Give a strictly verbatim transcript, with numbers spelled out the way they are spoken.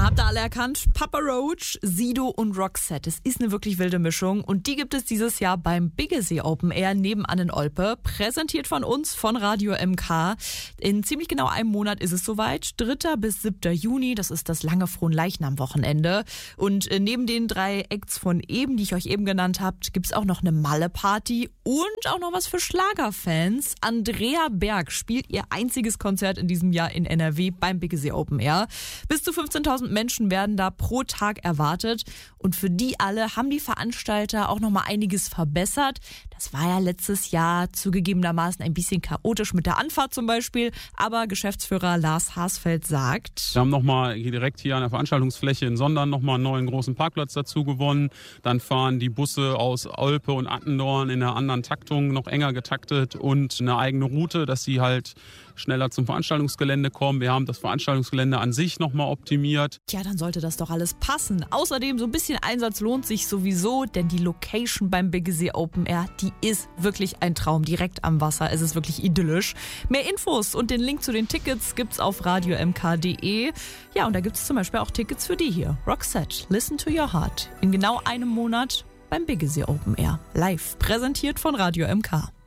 Ja, habt ihr alle erkannt? Papa Roach, Sido und Roxette. Es ist eine wirklich wilde Mischung und die gibt es dieses Jahr beim Biggesee Open Air nebenan in Olpe. Präsentiert von uns, von Radio M K. In ziemlich genau einem Monat ist es soweit. dritter bis siebter Juni, das ist das lange Fronleichnam-Wochenende. Und neben den drei Acts von eben, die ich euch eben genannt habe, gibt's auch noch eine Malle-Party und auch noch was für Schlagerfans. Andrea Berg spielt ihr einziges Konzert in diesem Jahr in N R W beim Biggesee Open Air. Bis zu fünfzehntausend Menschen werden da pro Tag erwartet. Und für die alle haben die Veranstalter auch noch mal einiges verbessert. Das war ja letztes Jahr zugegebenermaßen ein bisschen chaotisch mit der Anfahrt zum Beispiel. Aber Geschäftsführer Lars Haasfeld sagt: Wir haben nochmal direkt hier an der Veranstaltungsfläche in Sondern nochmal einen neuen großen Parkplatz dazu gewonnen. Dann fahren die Busse aus Olpe und Attendorn in einer anderen Taktung, noch enger getaktet und eine eigene Route, dass sie halt schneller zum Veranstaltungsgelände kommen. Wir haben das Veranstaltungsgelände an sich nochmal optimiert. Tja, dann sollte das doch alles passen. Außerdem, so ein bisschen Einsatz lohnt sich sowieso, denn die Location beim Biggesee Open Air, die ist wirklich ein Traum. Direkt am Wasser, es ist wirklich idyllisch. Mehr Infos und den Link zu den Tickets gibt's auf radio m k punkt d e. Ja, und da gibt's zum Beispiel auch Tickets für die hier. Roxette, Listen to Your Heart. In genau einem Monat beim Biggesee Open Air. Live präsentiert von Radio M K.